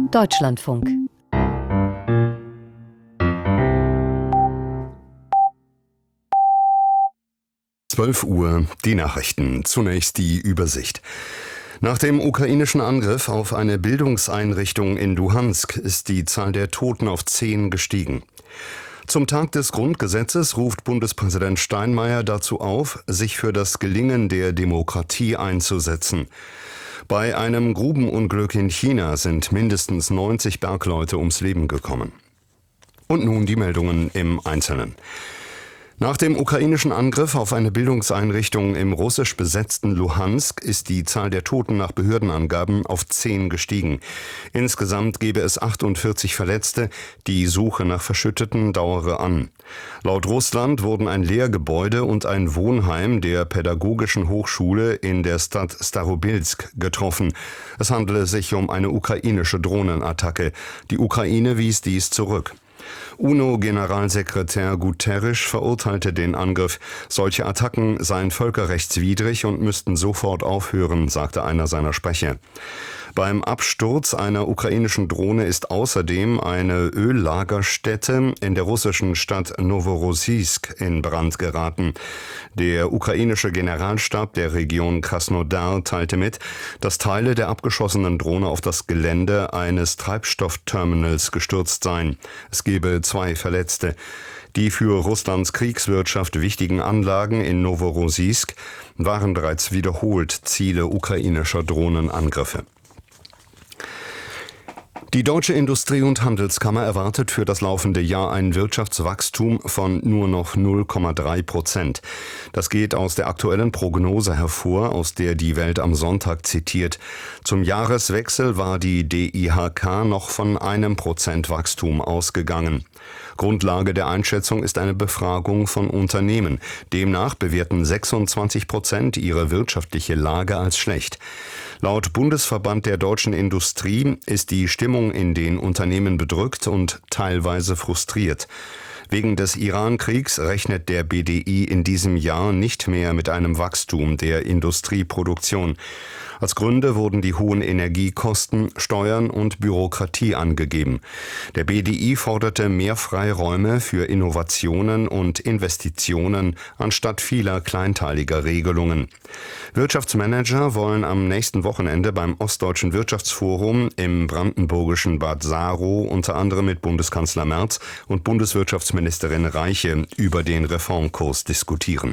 Deutschlandfunk. Uhr, die Nachrichten. Zunächst die Übersicht. Nach dem ukrainischen Angriff auf eine Bildungseinrichtung in Luhansk ist die Zahl der Toten auf 10 gestiegen. Zum Tag des Grundgesetzes ruft Bundespräsident Steinmeier dazu auf, sich für das Gelingen der Demokratie einzusetzen. Bei einem Grubenunglück in China sind mindestens 90 Bergleute ums Leben gekommen. Und nun die Meldungen im Einzelnen. Nach dem ukrainischen Angriff auf eine Bildungseinrichtung im russisch besetzten Luhansk ist die Zahl der Toten nach Behördenangaben auf 10 gestiegen. Insgesamt gebe es 48 Verletzte. Die Suche nach Verschütteten dauere an. Laut Russland wurden ein Lehrgebäude und ein Wohnheim der Pädagogischen Hochschule in der Stadt Starobilsk getroffen. Es handele sich um eine ukrainische Drohnenattacke. Die Ukraine wies dies zurück. UNO-Generalsekretär Guterres verurteilte den Angriff. Solche Attacken seien völkerrechtswidrig und müssten sofort aufhören, sagte einer seiner Sprecher. Beim Absturz einer ukrainischen Drohne ist außerdem eine Öllagerstätte in der russischen Stadt Novorossiysk in Brand geraten. Der ukrainische Generalstab der Region Krasnodar teilte mit, dass Teile der abgeschossenen Drohne auf das Gelände eines Treibstoffterminals gestürzt seien. Es gebe 2 Verletzte. Die für Russlands Kriegswirtschaft wichtigen Anlagen in Novorossiysk waren bereits wiederholt Ziele ukrainischer Drohnenangriffe. Die Deutsche Industrie- und Handelskammer erwartet für das laufende Jahr ein Wirtschaftswachstum von nur noch 0,3%. Das geht aus der aktuellen Prognose hervor, aus der die Welt am Sonntag zitiert. Zum Jahreswechsel war die DIHK noch von 1% Wachstum ausgegangen. Grundlage der Einschätzung ist eine Befragung von Unternehmen. Demnach bewerten 26% ihre wirtschaftliche Lage als schlecht. Laut Bundesverband der deutschen Industrie ist die Stimmung in den Unternehmen bedrückt und teilweise frustriert. Wegen des Iran-Kriegs rechnet der BDI in diesem Jahr nicht mehr mit einem Wachstum der Industrieproduktion. Als Gründe wurden die hohen Energiekosten, Steuern und Bürokratie angegeben. Der BDI forderte mehr Freiräume für Innovationen und Investitionen anstatt vieler kleinteiliger Regelungen. Wirtschaftsmanager wollen am nächsten Wochenende beim Ostdeutschen Wirtschaftsforum im brandenburgischen Bad Saarow unter anderem mit Bundeskanzler Merz und Bundeswirtschaftsministerin Reiche über den Reformkurs diskutieren.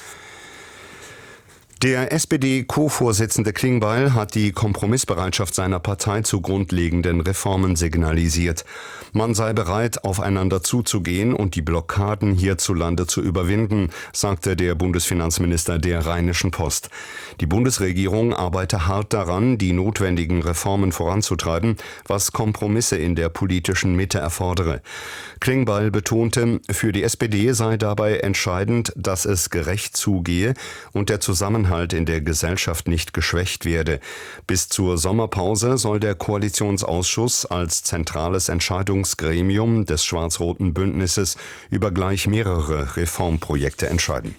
Der SPD-Co-Vorsitzende Klingbeil hat die Kompromissbereitschaft seiner Partei zu grundlegenden Reformen signalisiert. Man sei bereit, aufeinander zuzugehen und die Blockaden hierzulande zu überwinden, sagte der Bundesfinanzminister der Rheinischen Post. Die Bundesregierung arbeite hart daran, die notwendigen Reformen voranzutreiben, was Kompromisse in der politischen Mitte erfordere. Klingbeil betonte, für die SPD sei dabei entscheidend, dass es gerecht zugehe und der Zusammenhalt in der Gesellschaft nicht geschwächt werde. Bis zur Sommerpause soll der Koalitionsausschuss als zentrales Entscheidungsgremium des schwarz-roten Bündnisses über gleich mehrere Reformprojekte entscheiden.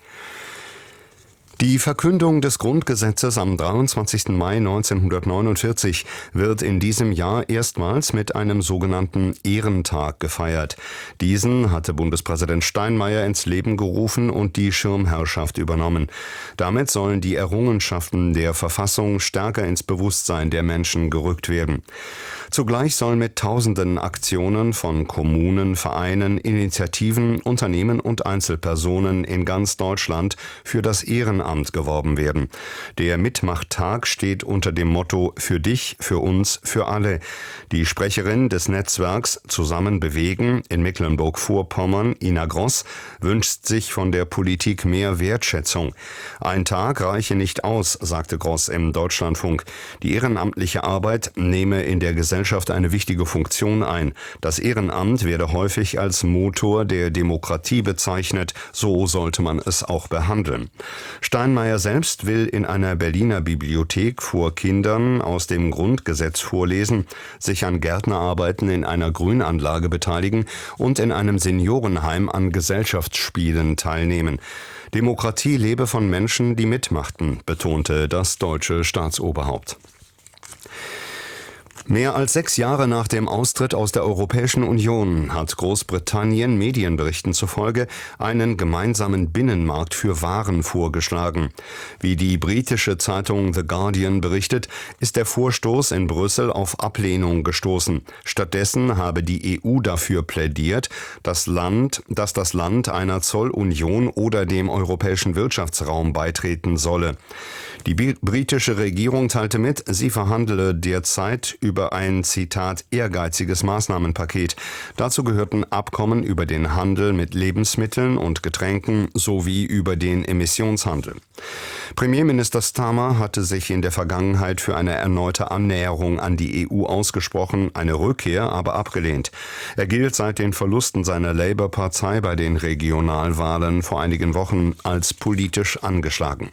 Die Verkündung des Grundgesetzes am 23. Mai 1949 wird in diesem Jahr erstmals mit einem sogenannten Ehrentag gefeiert. Diesen hatte Bundespräsident Steinmeier ins Leben gerufen und die Schirmherrschaft übernommen. Damit sollen die Errungenschaften der Verfassung stärker ins Bewusstsein der Menschen gerückt werden. Zugleich soll mit tausenden Aktionen von Kommunen, Vereinen, Initiativen, Unternehmen und Einzelpersonen in ganz Deutschland für das Ehrenamt geworben werden. Der Mitmachttag steht unter dem Motto „Für dich, für uns, für alle". Die Sprecherin des Netzwerks Zusammen bewegen in Mecklenburg-Vorpommern, Ina Gross, wünscht sich von der Politik mehr Wertschätzung. Ein Tag reiche nicht aus, sagte Gross im Deutschlandfunk. Die ehrenamtliche Arbeit nehme in der Gesellschaft eine wichtige Funktion ein. Das Ehrenamt werde häufig als Motor der Demokratie bezeichnet. So sollte man es auch behandeln. Steinmeier selbst will in einer Berliner Bibliothek vor Kindern aus dem Grundgesetz vorlesen, sich an Gärtnerarbeiten in einer Grünanlage beteiligen und in einem Seniorenheim an Gesellschaftsspielen teilnehmen. Demokratie lebe von Menschen, die mitmachten, betonte das deutsche Staatsoberhaupt. Mehr als 6 Jahre nach dem Austritt aus der Europäischen Union hat Großbritannien Medienberichten zufolge einen gemeinsamen Binnenmarkt für Waren vorgeschlagen. Wie die britische Zeitung The Guardian berichtet, ist der Vorstoß in Brüssel auf Ablehnung gestoßen. Stattdessen habe die EU dafür plädiert, dass das Land einer Zollunion oder dem europäischen Wirtschaftsraum beitreten solle. Die britische Regierung teilte mit, sie verhandele derzeit über ein, Zitat, ehrgeiziges Maßnahmenpaket. Dazu gehörten Abkommen über den Handel mit Lebensmitteln und Getränken sowie über den Emissionshandel. Premierminister Starmer hatte sich in der Vergangenheit für eine erneute Annäherung an die EU ausgesprochen, eine Rückkehr aber abgelehnt. Er gilt seit den Verlusten seiner Labour-Partei bei den Regionalwahlen vor einigen Wochen als politisch angeschlagen.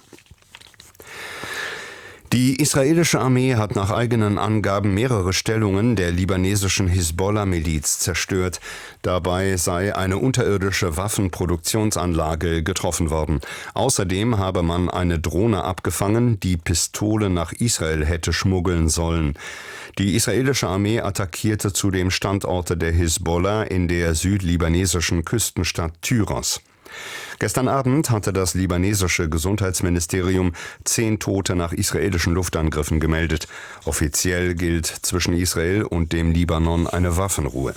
Die israelische Armee hat nach eigenen Angaben mehrere Stellungen der libanesischen Hisbollah-Miliz zerstört. Dabei sei eine unterirdische Waffenproduktionsanlage getroffen worden. Außerdem habe man eine Drohne abgefangen, die Pistolen nach Israel hätte schmuggeln sollen. Die israelische Armee attackierte zudem Standorte der Hisbollah in der südlibanesischen Küstenstadt Tyros. Gestern Abend hatte das libanesische Gesundheitsministerium 10 Tote nach israelischen Luftangriffen gemeldet. Offiziell gilt zwischen Israel und dem Libanon eine Waffenruhe.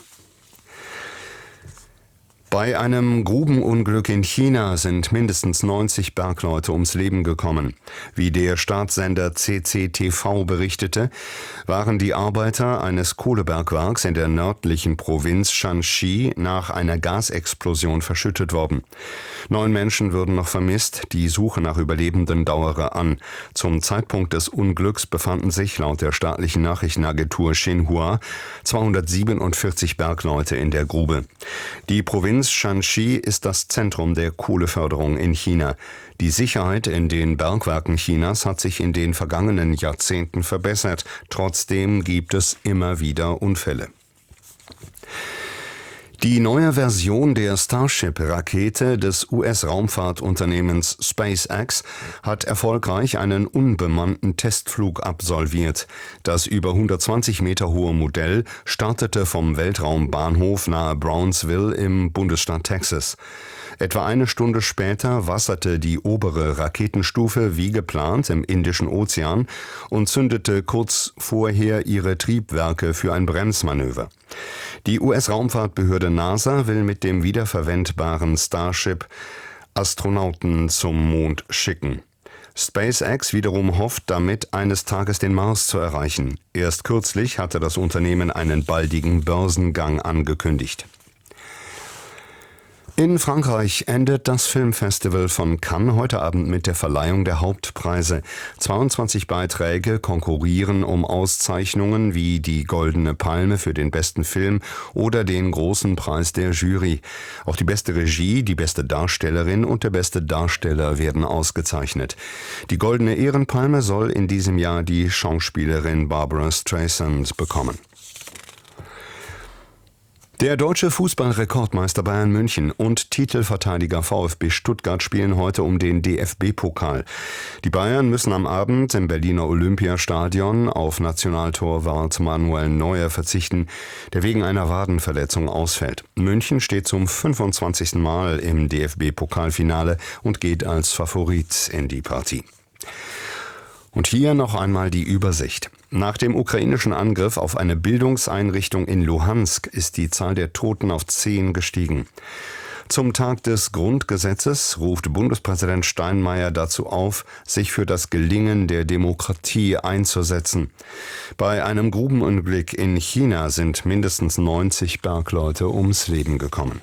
Bei einem Grubenunglück in China sind mindestens 90 Bergleute ums Leben gekommen. Wie der Staatssender CCTV berichtete, waren die Arbeiter eines Kohlebergwerks in der nördlichen Provinz Shanxi nach einer Gasexplosion verschüttet worden. 9 Menschen würden noch vermisst, die Suche nach Überlebenden dauere an. Zum Zeitpunkt des Unglücks befanden sich laut der staatlichen Nachrichtenagentur Xinhua 247 Bergleute in der Grube. Die Provinz Shanxi ist das Zentrum der Kohleförderung in China. Die Sicherheit in den Bergwerken Chinas hat sich in den vergangenen Jahrzehnten verbessert. Trotzdem gibt es immer wieder Unfälle. Die neue Version der Starship-Rakete des US-Raumfahrtunternehmens SpaceX hat erfolgreich einen unbemannten Testflug absolviert. Das über 120 Meter hohe Modell startete vom Weltraumbahnhof nahe Brownsville im Bundesstaat Texas. Etwa eine Stunde später wasserte die obere Raketenstufe wie geplant im Indischen Ozean und zündete kurz vorher ihre Triebwerke für ein Bremsmanöver. Die US-Raumfahrtbehörde NASA will mit dem wiederverwendbaren Starship Astronauten zum Mond schicken. SpaceX wiederum hofft damit, eines Tages den Mars zu erreichen. Erst kürzlich hatte das Unternehmen einen baldigen Börsengang angekündigt. In Frankreich endet das Filmfestival von Cannes heute Abend mit der Verleihung der Hauptpreise. 22 Beiträge konkurrieren um Auszeichnungen wie die Goldene Palme für den besten Film oder den Großen Preis der Jury. Auch die beste Regie, die beste Darstellerin und der beste Darsteller werden ausgezeichnet. Die Goldene Ehrenpalme soll in diesem Jahr die Schauspielerin Barbara Streisand bekommen. Der deutsche Fußballrekordmeister Bayern München und Titelverteidiger VfB Stuttgart spielen heute um den DFB-Pokal. Die Bayern müssen am Abend im Berliner Olympiastadion auf Nationaltorwart Manuel Neuer verzichten, der wegen einer Wadenverletzung ausfällt. München steht zum 25. Mal im DFB-Pokalfinale und geht als Favorit in die Partie. Und hier noch einmal die Übersicht. Nach dem ukrainischen Angriff auf eine Bildungseinrichtung in Luhansk ist die Zahl der Toten auf 10 gestiegen. Zum Tag des Grundgesetzes ruft Bundespräsident Steinmeier dazu auf, sich für das Gelingen der Demokratie einzusetzen. Bei einem Grubenunglück in China sind mindestens 90 Bergleute ums Leben gekommen.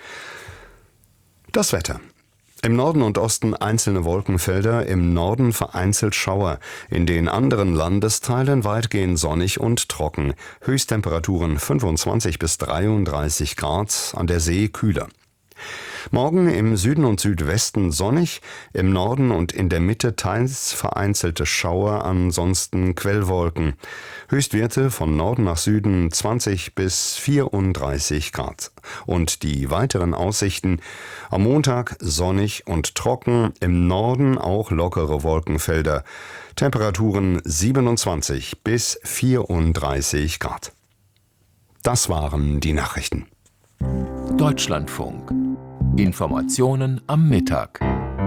Das Wetter. Im Norden und Osten einzelne Wolkenfelder, im Norden vereinzelt Schauer, in den anderen Landesteilen weitgehend sonnig und trocken. Höchsttemperaturen 25 bis 33 Grad, an der See kühler. Morgen im Süden und Südwesten sonnig, im Norden und in der Mitte teils vereinzelte Schauer, ansonsten Quellwolken. Höchstwerte von Norden nach Süden 20 bis 34 Grad. Und die weiteren Aussichten: am Montag sonnig und trocken, im Norden auch lockere Wolkenfelder. Temperaturen 27 bis 34 Grad. Das waren die Nachrichten. Deutschlandfunk. Informationen am Mittag.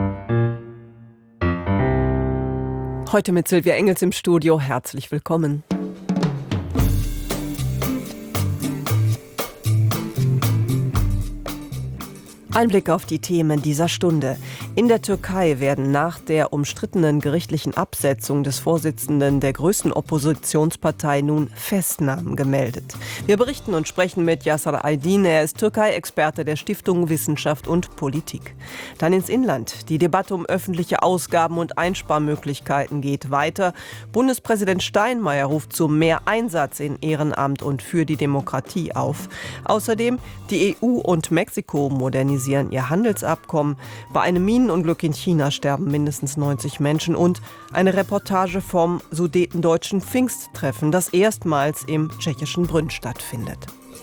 Heute mit Silvia Engels im Studio. Herzlich willkommen. Ein Blick auf die Themen dieser Stunde. In der Türkei werden nach der umstrittenen gerichtlichen Absetzung des Vorsitzenden der größten Oppositionspartei nun Festnahmen gemeldet. Wir berichten und sprechen mit Yasar Aydin. Er ist Türkei-Experte der Stiftung Wissenschaft und Politik. Dann ins Inland. Die Debatte um öffentliche Ausgaben und Einsparmöglichkeiten geht weiter. Bundespräsident Steinmeier ruft zu mehr Einsatz in Ehrenamt und für die Demokratie auf. Außerdem die EU und Mexiko modernisieren ihr Handelsabkommen. Bei einem Minenunglück in China sterben mindestens 90 Menschen und eine Reportage vom Sudetendeutschen Pfingsttreffen, das erstmals im tschechischen Brünn stattfindet.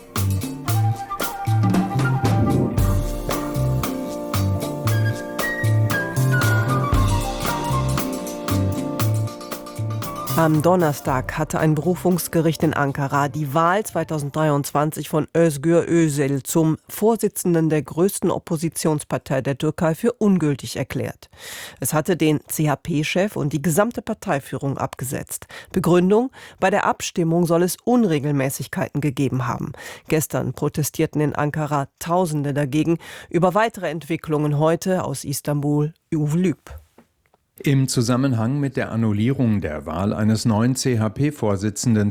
Am Donnerstag hatte ein Berufungsgericht in Ankara die Wahl 2023 von Özgür Özel zum Vorsitzenden der größten Oppositionspartei der Türkei für ungültig erklärt. Es hatte den CHP-Chef und die gesamte Parteiführung abgesetzt. Begründung: bei der Abstimmung soll es Unregelmäßigkeiten gegeben haben. Gestern protestierten in Ankara Tausende dagegen. Über weitere Entwicklungen heute aus Istanbul, Uwe Lüb. Im Zusammenhang mit der Annullierung der Wahl eines neuen CHP-Vorsitzenden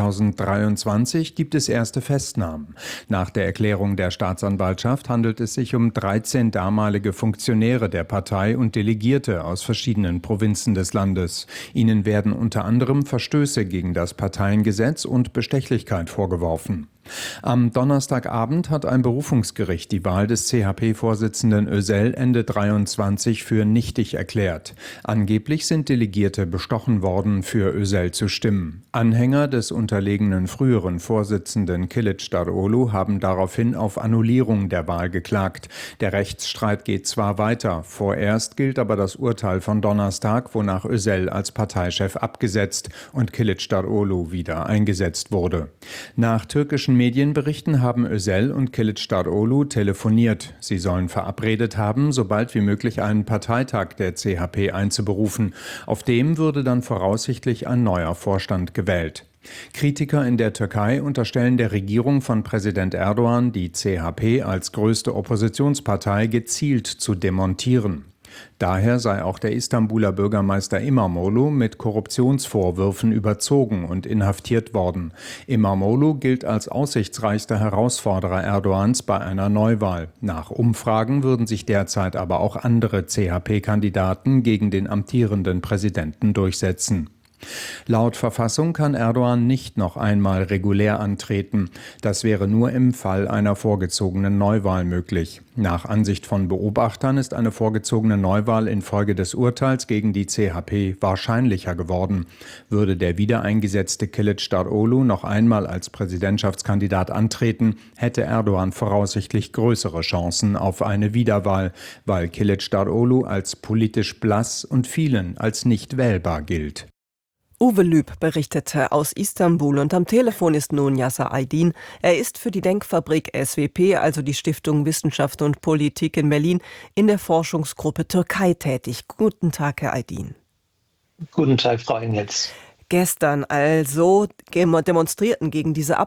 2023 gibt es erste Festnahmen. Nach der Erklärung der Staatsanwaltschaft handelt es sich um 13 damalige Funktionäre der Partei und Delegierte aus verschiedenen Provinzen des Landes. Ihnen werden unter anderem Verstöße gegen das Parteiengesetz und Bestechlichkeit vorgeworfen. Am Donnerstagabend hat ein Berufungsgericht die Wahl des CHP-Vorsitzenden Özel Ende 23 für nichtig erklärt. Angeblich sind Delegierte bestochen worden, für Özel zu stimmen. Anhänger des unterlegenen früheren Vorsitzenden Kılıçdaroğlu haben daraufhin auf Annullierung der Wahl geklagt. Der Rechtsstreit geht zwar weiter, vorerst gilt aber das Urteil von Donnerstag, wonach Özel als Parteichef abgesetzt und Kılıçdaroğlu wieder eingesetzt wurde. Nach türkischen Medienberichten haben Özel und Kılıçdaroğlu telefoniert. Sie sollen verabredet haben, so bald wie möglich einen Parteitag der CHP einzuberufen. Auf dem würde dann voraussichtlich ein neuer Vorstand gewählt. Kritiker in der Türkei unterstellen der Regierung von Präsident Erdogan, die CHP als größte Oppositionspartei gezielt zu demontieren. Daher sei auch der Istanbuler Bürgermeister İmamoğlu mit Korruptionsvorwürfen überzogen und inhaftiert worden. İmamoğlu gilt als aussichtsreichster Herausforderer Erdogans bei einer Neuwahl. Nach Umfragen würden sich derzeit aber auch andere CHP-Kandidaten gegen den amtierenden Präsidenten durchsetzen. Laut Verfassung kann Erdogan nicht noch einmal regulär antreten. Das wäre nur im Fall einer vorgezogenen Neuwahl möglich. Nach Ansicht von Beobachtern ist eine vorgezogene Neuwahl infolge des Urteils gegen die CHP wahrscheinlicher geworden. Würde der wiedereingesetzte Kılıçdaroğlu noch einmal als Präsidentschaftskandidat antreten, hätte Erdogan voraussichtlich größere Chancen auf eine Wiederwahl, weil Kılıçdaroğlu als politisch blass und vielen als nicht wählbar gilt. Uwe Lüb berichtete aus Istanbul und am Telefon ist nun Yasar Aydin. Er ist für die Denkfabrik SWP, also die Stiftung Wissenschaft und Politik in Berlin, in der Forschungsgruppe Türkei tätig. Guten Tag, Herr Aydin. Guten Tag, Frau Engels. Gestern also demonstrierten gegen diese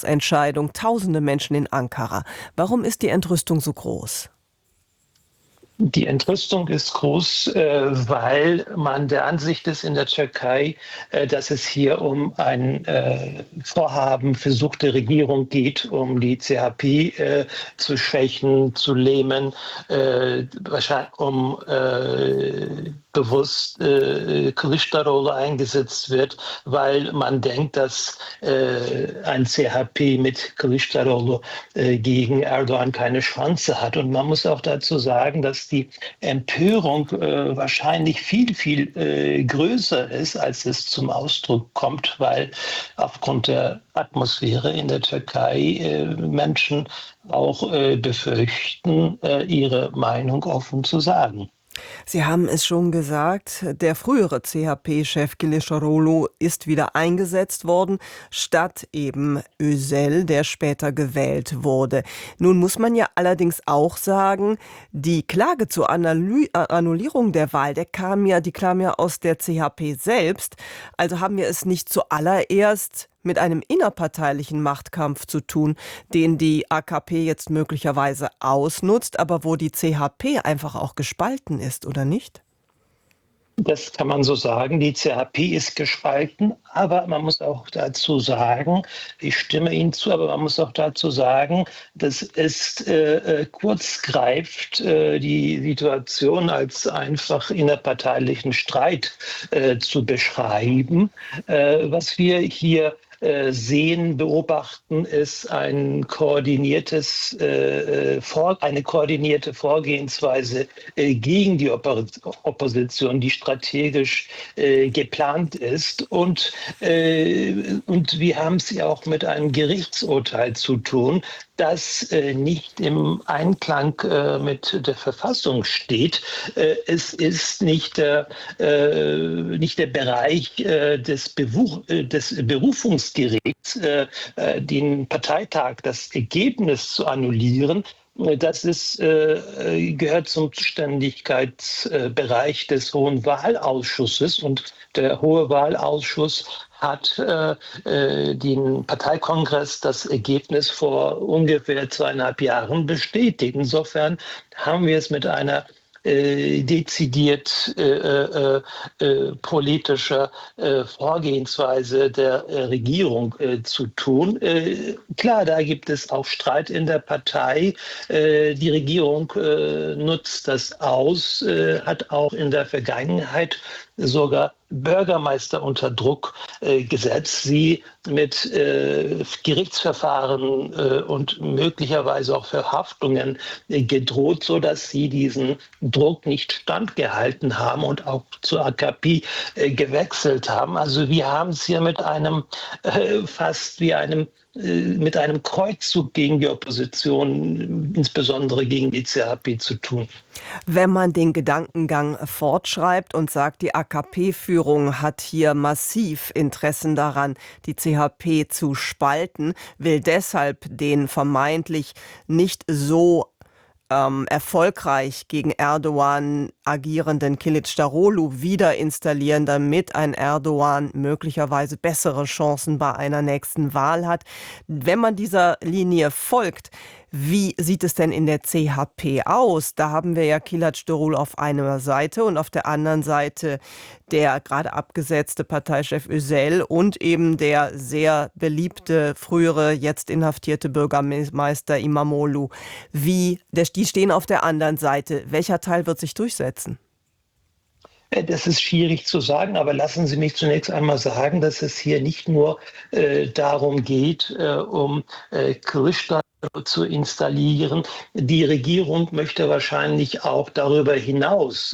Absetzungsentscheidung tausende Menschen in Ankara. Warum ist die Entrüstung so groß? Die Entrüstung ist groß, weil man der Ansicht ist in der Türkei, dass es hier um ein Vorhaben versuchte Regierung geht, um die CHP zu schwächen, zu lähmen, wahrscheinlich um bewusst Kılıçdaroğlu eingesetzt wird, weil man denkt, dass ein CHP mit Kılıçdaroğlu gegen Erdogan keine Chance hat. Und man muss auch dazu sagen, dass die Empörung wahrscheinlich viel größer ist, als es zum Ausdruck kommt, weil aufgrund der Atmosphäre in der Türkei Menschen auch befürchten, ihre Meinung offen zu sagen. Sie haben es schon gesagt, der frühere CHP-Chef Kılıçdaroğlu ist wieder eingesetzt worden, statt eben Özel, der später gewählt wurde. Nun muss man ja allerdings auch sagen, die Klage zur Annullierung der Wahl, die kam ja aus der CHP selbst. Also haben wir es nicht zuallererst mit einem innerparteilichen Machtkampf zu tun, den die AKP jetzt möglicherweise ausnutzt, aber wo die CHP einfach auch gespalten ist, oder nicht? Das kann man so sagen. Die CHP ist gespalten, aber man muss auch dazu sagen, ich stimme Ihnen zu, aber man muss auch dazu sagen, das ist kurz greift die Situation als einfach innerparteilichen Streit zu beschreiben. Was wir hier sehen, beobachten, ist eine koordinierte Vorgehensweise gegen die Opposition, die strategisch geplant ist. Und wir haben es ja auch mit einem Gerichtsurteil zu tun, das nicht im Einklang mit der Verfassung steht. Es ist nicht der Bereich des Berufungsgerichts, den Parteitag, das Ergebnis zu annullieren. Das gehört zum Zuständigkeitsbereich des Hohen Wahlausschusses, und der Hohe Wahlausschuss hat den Parteikongress das Ergebnis vor ungefähr 2,5 Jahren bestätigt. Insofern haben wir es mit einer dezidiert politischer Vorgehensweise der Regierung zu tun. Klar, da gibt es auch Streit in der Partei. Die Regierung nutzt das aus, hat auch in der Vergangenheit sogar Bürgermeister unter Druck gesetzt, sie mit Gerichtsverfahren und möglicherweise auch Verhaftungen gedroht, sodass sie diesen Druck nicht standgehalten haben und auch zur AKP gewechselt haben. Also wir haben es hier mit einem fast wie mit einem Kreuzzug gegen die Opposition, insbesondere gegen die CHP, zu tun. Wenn man den Gedankengang fortschreibt und sagt, die AKP-Führung hat hier massiv Interessen daran, die CHP zu spalten, will deshalb den vermeintlich nicht so erfolgreich gegen Erdogan agierenden Kılıçdaroğlu wieder installieren, damit ein Erdogan möglicherweise bessere Chancen bei einer nächsten Wahl hat. Wenn man dieser Linie folgt, wie sieht es denn in der CHP aus? Da haben wir ja Kılıçdaroğlu auf einer Seite und auf der anderen Seite der gerade abgesetzte Parteichef Özel und eben der sehr beliebte, frühere, jetzt inhaftierte Bürgermeister İmamoğlu. Die stehen auf der anderen Seite. Welcher Teil wird sich durchsetzen? Das ist schwierig zu sagen, aber lassen Sie mich zunächst einmal sagen, dass es hier nicht nur darum geht, um Kılıçdaroğlu zu installieren. Die Regierung möchte wahrscheinlich auch darüber hinaus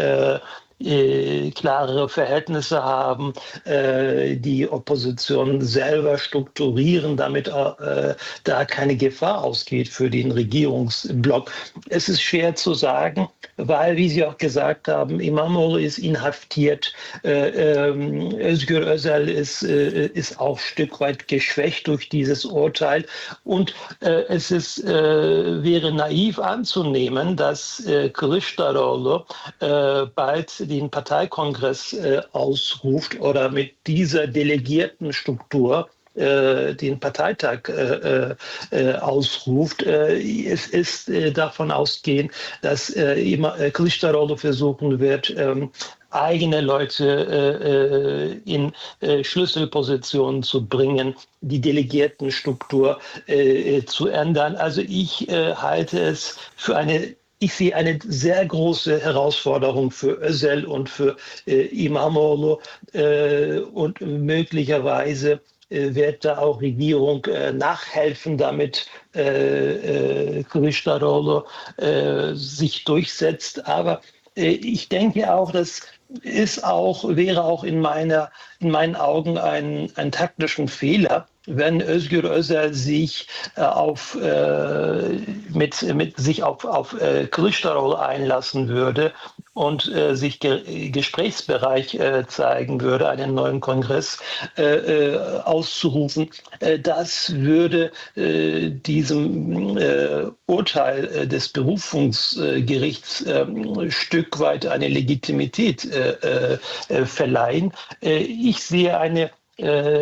klarere Verhältnisse haben, die Opposition selber strukturieren, damit da keine Gefahr ausgeht für den Regierungsblock. Es ist schwer zu sagen, weil, wie Sie auch gesagt haben, İmamoğlu ist inhaftiert, Özgür Özel ist auch ein Stück weit geschwächt durch dieses Urteil, und es wäre naiv anzunehmen, dass Kılıçdaroğlu bald den Parteikongress ausruft oder mit dieser Delegiertenstruktur den Parteitag ausruft. Es ist davon ausgehen, dass Kılıçdaroğlu versuchen wird, eigene Leute in Schlüsselpositionen zu bringen, die Delegiertenstruktur zu ändern. Also ich halte es für ich sehe eine sehr große Herausforderung für Özel und für İmamoğlu und möglicherweise wird da auch Regierung nachhelfen, damit Kılıçdaroğlu sich durchsetzt. Aber ich denke auch, das wäre auch in meinen Augen ein taktischen Fehler, wenn Özgür Özel sich auf Kılıçdaroğlu einlassen würde und sich gesprächsbereit zeigen würde, einen neuen Kongress auszurufen. Das würde diesem Urteil des Berufungsgerichts ein Stück weit eine Legitimität verleihen. Ich sehe eine